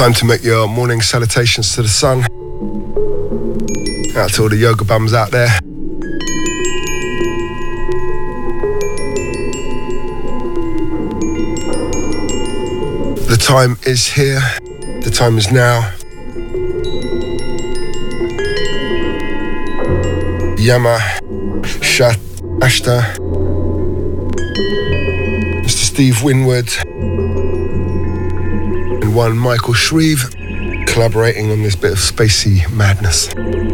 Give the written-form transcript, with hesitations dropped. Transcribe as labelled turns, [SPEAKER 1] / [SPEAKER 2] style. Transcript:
[SPEAKER 1] Time to make your morning salutations to the sun. Out to all the yoga bums out there. The time is here. The time is now. Yama Ashta, Mr. Steve Winwood, and one Michael Shreve collaborating on this bit of spacey madness.